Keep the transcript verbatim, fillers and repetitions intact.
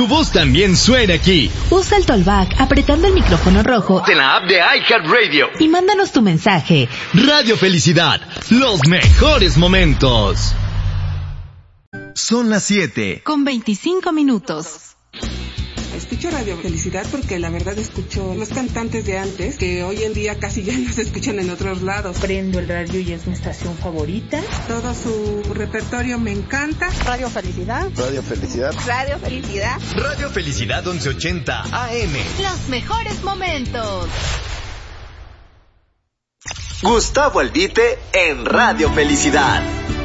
tu voz también suene aquí. Usa el Tollback apretando el micrófono rojo de la app de iHeartRadio y mándanos tu mensaje. Radio Felicidad, los mejores momentos. Son las siete. Con veinticinco minutos. Escucho Radio Felicidad porque la verdad escucho los cantantes de antes que hoy en día casi ya no se escuchan en otros lados. Prendo el radio y es mi estación favorita. Todo su repertorio me encanta. Radio Felicidad. Radio Felicidad. Radio Felicidad. Radio Felicidad once ochenta A M. Los mejores momentos. Gustavo Albite en Radio Felicidad.